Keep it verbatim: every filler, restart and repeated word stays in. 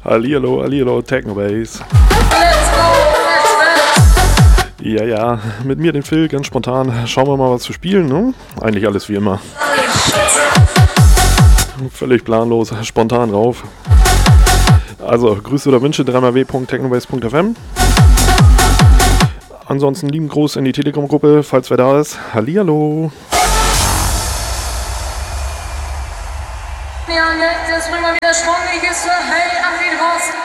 Hallihallo, hallihallo, Technobase. Ja, ja, mit mir den Phil, ganz spontan. Schauen wir mal, was zu spielen, ne? Eigentlich alles wie immer. Völlig planlos, spontan rauf. Also, Grüße oder Wünsche, drei w punkt technobase punkt f m. Ansonsten lieben Gruß in die Telegram-Gruppe, falls wer da ist. Hallihallo. Ja, jetzt bringen wir wieder Schwung, ich ist für Hey, Achim Horst.